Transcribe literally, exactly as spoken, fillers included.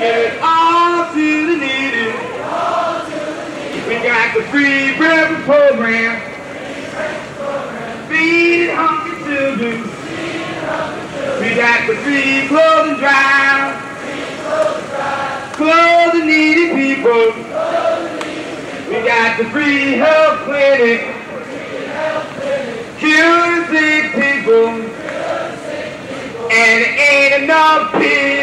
it all to the needy. We got the free breakfast program. Feed hungry children. We got the free clothing drive. Clothe the needy people. We got the free health clinic. Cure the sick people. And it ain't enough pills.